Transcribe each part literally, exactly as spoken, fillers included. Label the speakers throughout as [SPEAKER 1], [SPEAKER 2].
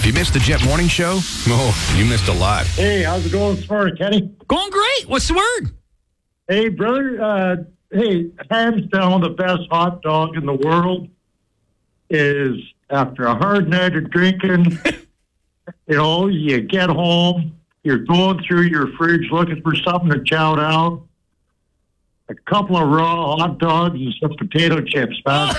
[SPEAKER 1] You missed the Jet Morning Show? Oh, you missed a lot.
[SPEAKER 2] Hey, how's it going this morning, Kenny?
[SPEAKER 3] Going great. What's the word?
[SPEAKER 2] Hey, brother. Uh, hey, hands down, the best hot dog in the world is after a hard night of drinking. You know, you get home, you're going through your fridge looking for something to chow down. A couple of raw hot dogs and some potato chips, man.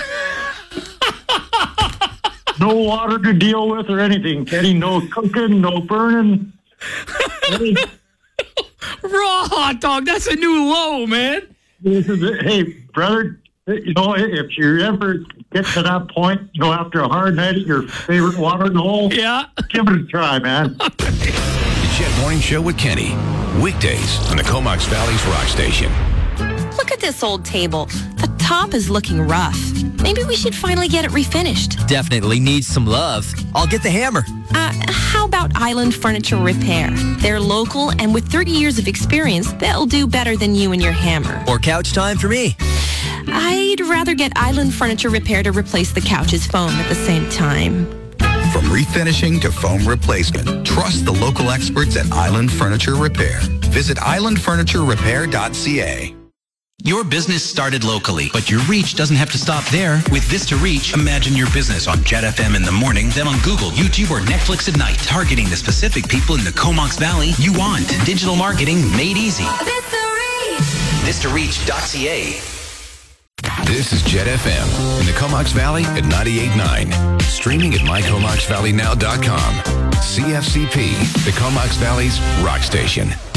[SPEAKER 2] No water to deal with or anything, Kenny. No cooking, no burning. Hey,
[SPEAKER 3] Raw hot dog. That's a new low, man.
[SPEAKER 2] this is it. Hey, brother, you know, if you ever get to that point, you know, after a hard night at your favorite watering hole,
[SPEAKER 3] Yeah.
[SPEAKER 2] give it a try, man.
[SPEAKER 1] The Jet Morning Show with Kenny. Weekdays on the Comox Valley's Rock Station.
[SPEAKER 4] Look at this old table. The top is looking rough. Maybe we should finally get it refinished.
[SPEAKER 5] Definitely needs some love. I'll get the hammer.
[SPEAKER 4] Uh, how about Island Furniture Repair? They're local, and with thirty years of experience, they'll do better than you and your hammer.
[SPEAKER 5] Or couch time for me.
[SPEAKER 4] I'd rather get Island Furniture Repair to replace the couch's foam at the same time.
[SPEAKER 6] From refinishing to foam replacement, trust the local experts at Island Furniture Repair. Visit island furniture repair dot c a.
[SPEAKER 7] Your business started locally, but your reach doesn't have to stop there. With Vista Reach, imagine your business on Jet F M in the morning, then on Google, YouTube, or Netflix at night, targeting the specific people in the Comox Valley you want. Digital marketing made easy. Vista Reach. vista reach dot c a.
[SPEAKER 1] This is Jet F M in the Comox Valley at ninety-eight point nine. Streaming at my comox valley now dot com. C F C P, the Comox Valley's rock station.